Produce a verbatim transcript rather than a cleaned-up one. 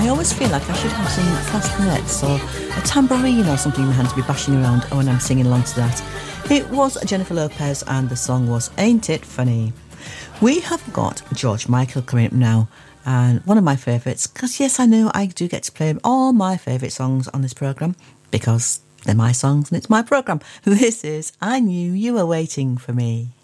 I always feel like I should have some castanets or a tambourine or something in my hand to be bashing around when I'm singing along to that. It was Jennifer Lopez and the song was Ain't It Funny. We have got George Michael coming up now, and one of my favourites, because yes, I know I do get to play all my favourite songs on this programme because they're my songs and it's my programme. This is I Knew You Were Waiting For Me.